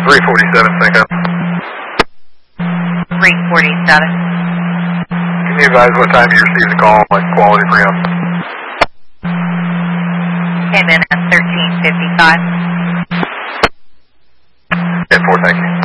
347, sync up. 347. Can you advise what time you received the call, like quality preamp? Came in at 13:55. 10-4, thank you.